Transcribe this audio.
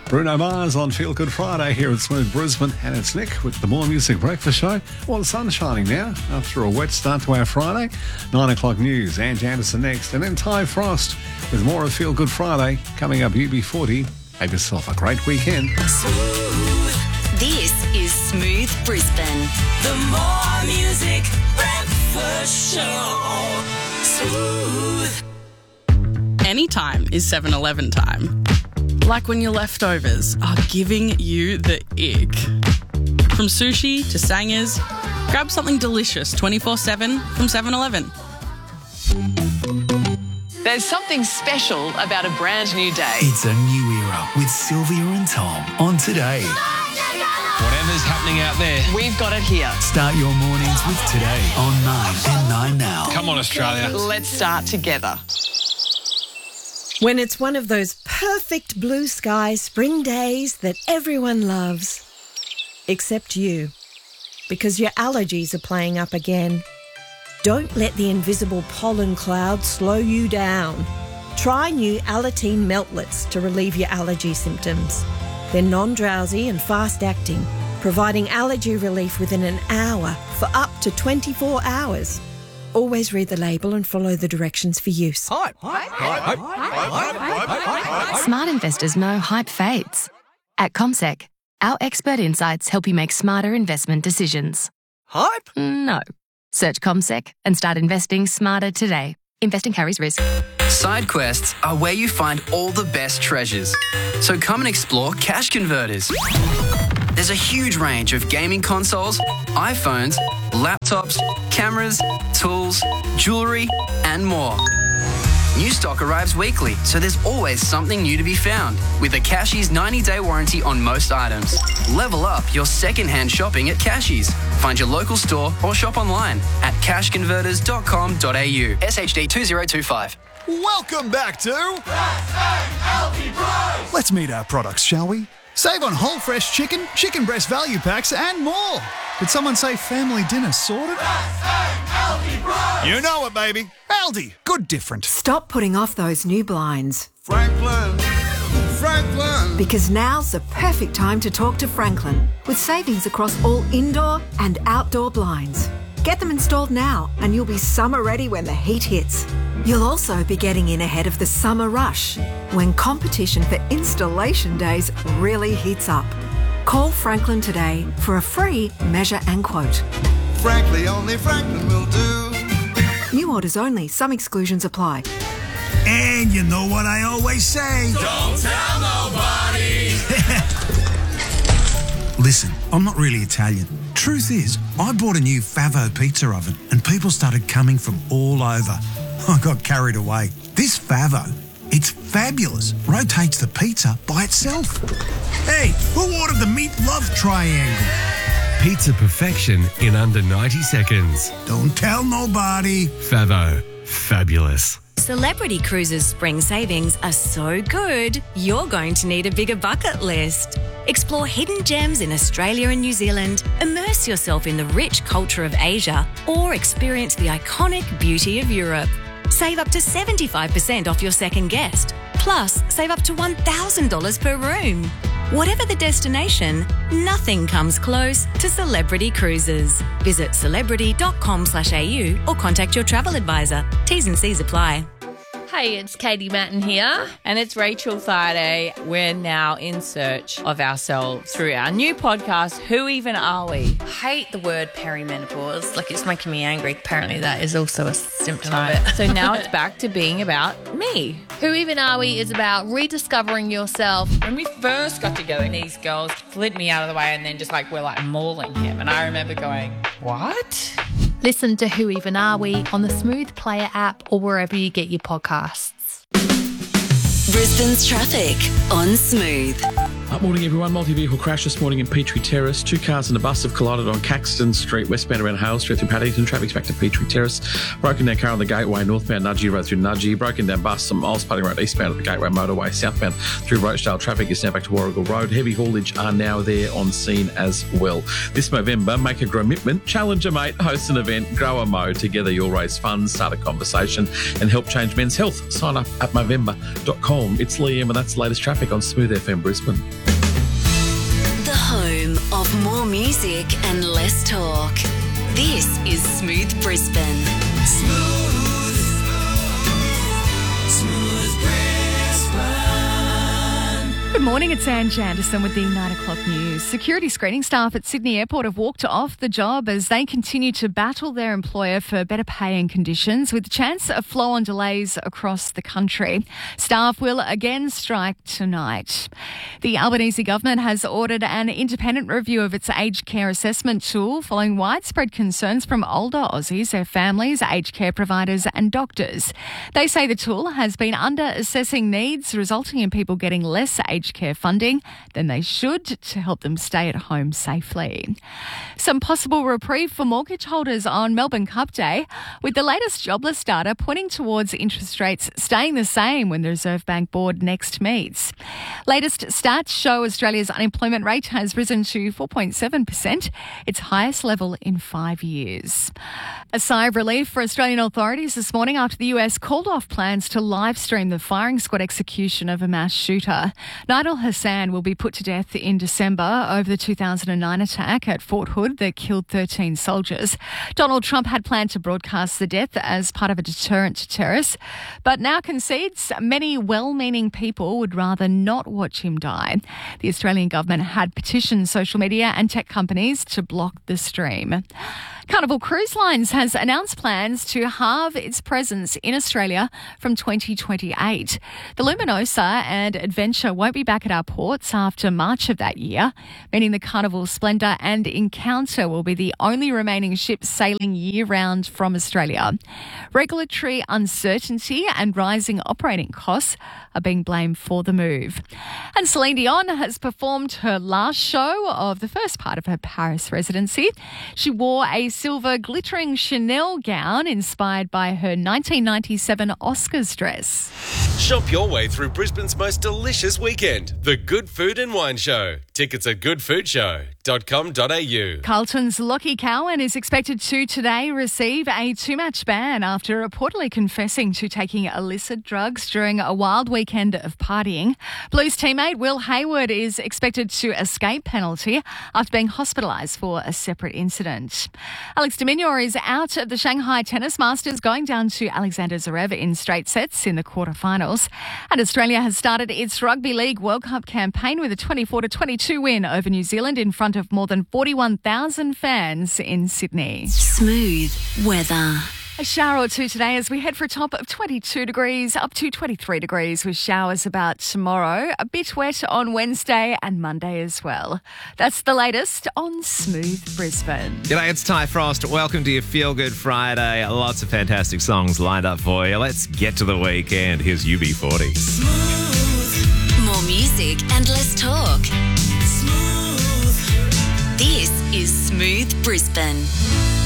Bruno Mars on Feel Good Friday here at Smooth Brisbane, and it's Nick with the More Music Breakfast Show. Well, the sun's shining now after a wet start to our Friday. 9 o'clock news, Ange Anderson next, and then Ty Frost with more of Feel Good Friday coming up UB40. Have yourself a great weekend. Smooth. This is Smooth Brisbane. The More Music Breakfast Show. Smooth. Anytime is 7-Eleven time. Like when your leftovers are giving you the ick. From sushi to sangers, grab something delicious 24/7 from 7-Eleven. There's something special about a brand new day. It's a new era with Sylvia and Tom on Today. Whatever's happening out there, We've got it here. Start your mornings with Today on 9 and 9 now. come on Australia. Let's start together. When it's one of those perfect blue sky spring days that everyone loves. Except you. Because your allergies are playing up again. Don't let the invisible pollen cloud slow you down. Try new Alateen Meltlets to relieve your allergy symptoms. They're non-drowsy and fast-acting, providing allergy relief within an hour for up to 24 hours. Always read the label and follow the directions for use. Smart investors know hype fades. At CommSec, our expert insights help you make smarter investment decisions. Hype? No. Search CommSec and start investing smarter today. Investing carries risk. Side quests are where you find all the best treasures. So come and explore Cash Converters. There's a huge range of gaming consoles, iPhones, laptops, cameras, tools, jewellery, and more. New stock arrives weekly, so there's always something new to be found. With a Cashies 90-day warranty on most items. Level up your second-hand shopping at Cashies. Find your local store or shop online at cashconverters.com.au. SHD 2025. Welcome back to Let's meet our products, shall we? Save on whole fresh chicken, chicken breast value packs, and more. Did someone say family dinner sorted? You know it, baby. Aldi, good different. Stop putting off those new blinds. Franklin. Because now's the perfect time to talk to Franklin, with savings across all indoor and outdoor blinds. Get them installed now and you'll be summer ready when the heat hits. You'll also be getting in ahead of the summer rush, when competition for installation days really heats up. Call Franklin today for a free measure and quote. Frankly, only Franklin will do. New orders only. Some exclusions apply. And you know what I always say? Don't tell nobody. Listen, I'm not really Italian. Truth is, I bought a new Favo pizza oven and people started coming from all over. I got carried away. This Favo, it's fabulous. Rotates the pizza by itself. Hey, who ordered the meat love triangle? Pizza perfection in under 90 seconds. Don't tell nobody. Favo. Fabulous. Celebrity Cruises spring savings are so good, you're going to need a bigger bucket list. Explore hidden gems in Australia and New Zealand, immerse yourself in the rich culture of Asia, or experience the iconic beauty of Europe. Save up to 75% off your second guest. Plus, save up to $1,000 per room. Whatever the destination, nothing comes close to Celebrity Cruises. Visit celebrity.com.au or contact your travel advisor. T's and C's apply. Hey, it's Katie Matten here. And it's Rachel Friday. We're now in search of ourselves through our new podcast, Who Even Are We? I hate the word perimenopause. Like, it's making me angry. Apparently that is also a symptom of it. So now it's back to being about me. Who Even Are We is about rediscovering yourself. When we first got together, these girls slid me out of the way and then just we're mauling him. And I remember going, what? Listen to Who Even Are We on the Smooth Player app or wherever you get your podcasts. Brisbane's traffic on Smooth. Morning everyone. Multi-vehicle crash this morning in Petrie Terrace. 2 cars and a bus have collided on Caxton Street, westbound around Hale Street through Paddington. Traffic's back to Petrie Terrace. Broken down car on the Gateway, northbound Nudgee Road through Nudgee. Broken down bus on Miles Pudding Road, eastbound at the Gateway Motorway. Southbound through Rochdale. Traffic is now back to Warrigal Road. Heavy haulage are now there on scene as well. This November, make a commitment, challenge a mate, host an event, grow a mo. Together you'll raise funds, start a conversation and help change men's health. Sign up at Movember.com. It's Liam and that's the latest traffic on Smooth FM Brisbane. of more music and less talk. This is Smooth Brisbane. Smooth Brisbane. Good morning, it's Ange Anderson with the 9 o'clock news. Security screening staff at Sydney Airport have walked off the job as they continue to battle their employer for better pay and conditions, with a chance of flow-on delays across the country. Staff will again strike tonight. The Albanese government has ordered an independent review of its aged care assessment tool following widespread concerns from older Aussies, their families, aged care providers and doctors. They say the tool has been under-assessing needs, resulting in people getting less aged care funding than they should to help them stay at home safely. Some possible reprieve for mortgage holders on Melbourne Cup Day, with the latest jobless data pointing towards interest rates staying the same when the Reserve Bank Board next meets. Latest stats show Australia's unemployment rate has risen to 4.7%, its highest level in 5 years. A sigh of relief for Australian authorities this morning after the US called off plans to live stream the firing squad execution of a mass shooter. Nigel Hassan will be put to death in December over the 2009 attack at Fort Hood that killed 13 soldiers. Donald Trump had planned to broadcast the death as part of a deterrent to terrorists, but now concedes many well-meaning people would rather not watch him die. The Australian government had petitioned social media and tech companies to block the stream. Carnival Cruise Lines has announced plans to halve its presence in Australia from 2028. The Luminosa and Adventure won't be back at our ports after March of that year, meaning the Carnival Splendor and Encounter will be the only remaining ships sailing year-round from Australia. Regulatory uncertainty and rising operating costs are being blamed for the move. And Celine Dion has performed her last show of the first part of her Paris residency. She wore a silver glittering Chanel gown inspired by her 1997 Oscars dress. Shop your way through Brisbane's most delicious weekend. The Good Food and Wine Show. Tickets at goodfoodshow.com.au. Carlton's Lockie Cowan is expected to today receive a 2-match ban after reportedly confessing to taking illicit drugs during a wild weekend of partying. Blues teammate Will Hayward is expected to escape penalty after being hospitalised for a separate incident. Alex de Minaur is out of the Shanghai Tennis Masters, going down to Alexander Zverev in straight sets in the quarterfinals. And Australia has started its Rugby League World Cup campaign with a 24-22 win over New Zealand in front of more than 41,000 fans in Sydney. Smooth weather. A shower or two today as we head for a top of 22 degrees, up to 23 degrees with showers about tomorrow. A bit wet on Wednesday and Monday as well. That's the latest on Smooth Brisbane. G'day, it's Ty Frost. Welcome to your Feel Good Friday. Lots of fantastic songs lined up for you. Let's get to the weekend. Here's UB40. Smooth. More music and less talk. Smooth. This is Smooth Brisbane.